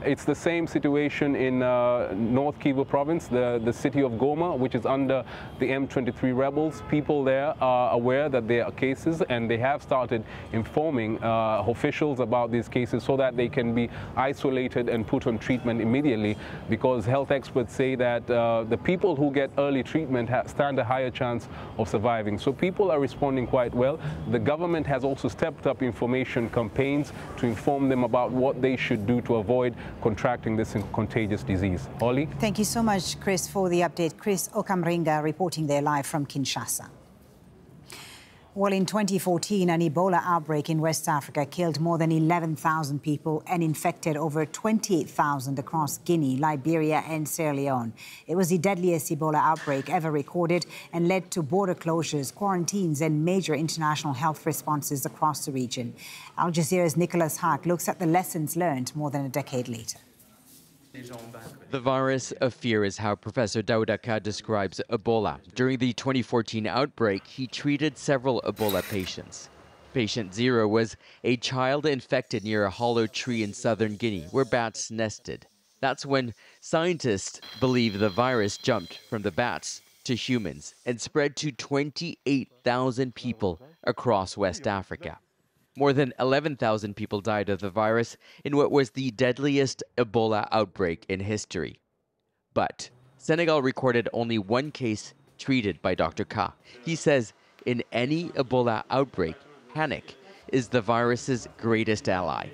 It's the same situation in North Kivu province, the city of Goma, which is under the M23 rebels. People there are aware that there are cases, and they have started informing officials about these cases so that they can be isolated and put on treatment immediately, because health experts say that the people who get early treatment stand a higher chance of surviving. So people are responding quite well. The government has also stepped up information campaigns to inform them about what they should do to avoid contracting this contagious disease. Ollie? Thank you so much, Chris, for the update. Chris Okamringa reporting there live from Kinshasa. Well, in 2014, an Ebola outbreak in West Africa killed more than 11,000 people and infected over 28,000 across Guinea, Liberia and Sierra Leone. It was the deadliest Ebola outbreak ever recorded and led to border closures, quarantines and major international health responses across the region. Al Jazeera's Nicholas Haque looks at the lessons learned more than a decade later. The virus of fear is how Professor Daudaka describes Ebola. During the 2014 outbreak, he treated several Ebola patients. Patient 0 was a child infected near a hollow tree in southern Guinea, where bats nested. That's when scientists believe the virus jumped from the bats to humans and spread to 28,000 people across West Africa. More than 11,000 people died of the virus in what was the deadliest Ebola outbreak in history. But Senegal recorded only one case treated by Dr. Ka. He says in any Ebola outbreak, panic is the virus's greatest ally.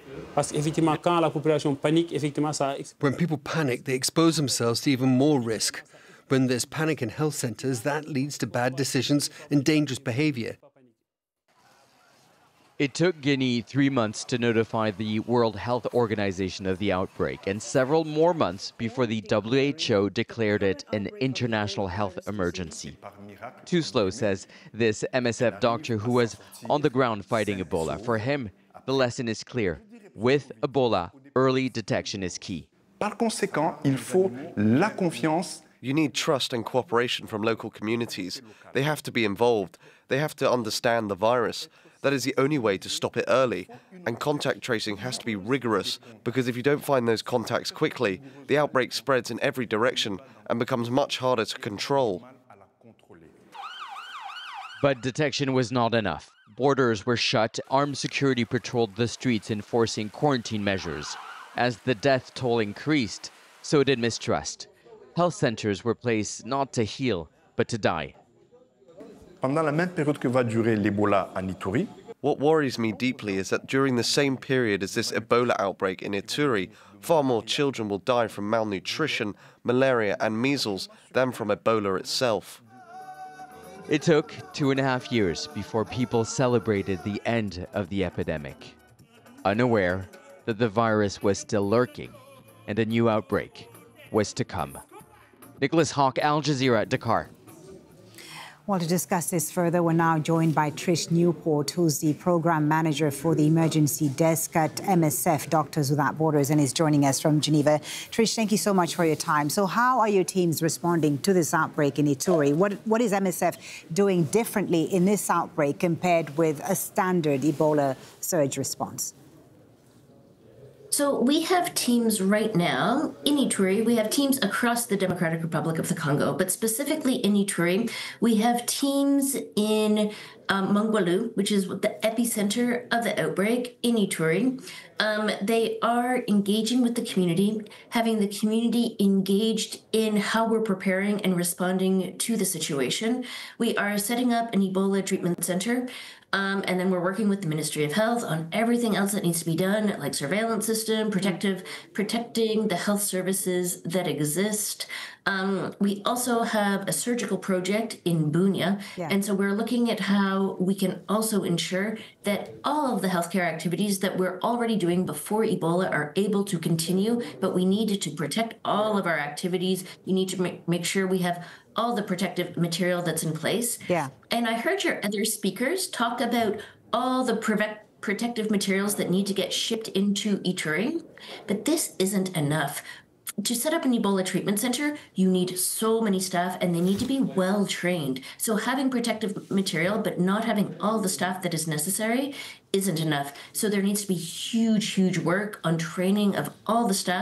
When people panic, they expose themselves to even more risk. When there's panic in health centers, that leads to bad decisions and dangerous behavior. It took Guinea 3 months to notify the World Health Organization of the outbreak, and several more months before the WHO declared it an international health emergency. Touslo says this MSF doctor who was on the ground fighting Ebola. For him, the lesson is clear. With Ebola, early detection is key. Par conséquent, il faut la confiance. You need trust and cooperation from local communities. They have to be involved. They have to understand the virus. That is the only way to stop it early. And contact tracing has to be rigorous, because if you don't find those contacts quickly, the outbreak spreads in every direction and becomes much harder to control. But detection was not enough. Borders were shut, armed security patrolled the streets enforcing quarantine measures. As the death toll increased, so did mistrust. Health centers were placed not to heal, but to die. Pendant la même période que va durer l'Ebola en Ituri, what worries me deeply is that during the same period as this Ebola outbreak in Ituri, far more children will die from malnutrition, malaria and measles than from Ebola itself. It took 2.5 years before people celebrated the end of the epidemic, unaware that the virus was still lurking and a new outbreak was to come. Nicholas Haque, Al Jazeera, Dakar. Well, to discuss this further, we're now joined by Trish Newport, who's the program manager for the emergency desk at MSF, Doctors Without Borders, and is joining us from Geneva. Trish, thank you so much for your time. So how are your teams responding to this outbreak in Ituri? What is MSF doing differently in this outbreak compared with a standard Ebola surge response? So we have teams right now in Ituri. We have teams across the Democratic Republic of the Congo, but specifically in Ituri, we have teams in Mongwalu, which is the epicenter of the outbreak in Ituri. They are engaging with the community, having the community engaged in how we're preparing and responding to the situation. We are setting up an Ebola treatment center. And then we're working with the Ministry of Health on everything else that needs to be done, like surveillance system, protecting the health services that exist. We also have a surgical project in Bunia. Yeah. And so we're looking at how we can also ensure that all of the healthcare activities that we're already doing before Ebola are able to continue, but we need to protect all of our activities. You need to make sure we have all the protective material that's in place. Yeah. And I heard your other speakers talk about all the protective materials that need to get shipped into Ituri, but this isn't enough. To set up an Ebola treatment center, you need so many staff and they need to be well trained. So having protective material but not having all the staff that is necessary isn't enough. So there needs to be huge work on training of all the staff.